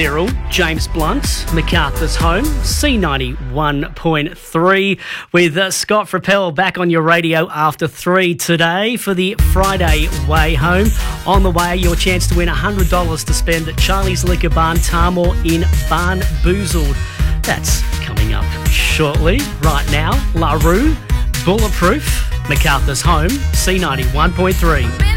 Cyril, James Blunt, MacArthur's Home, C91.3 with Scott Frappel back on your radio after 3 today for the Friday way home. On the way, your chance to win $100 to spend at Charlie's Liquor Barn, Tarmore in Barnboozled. That's coming up shortly. Right now, La Rue, Bulletproof, MacArthur's Home, C91.3.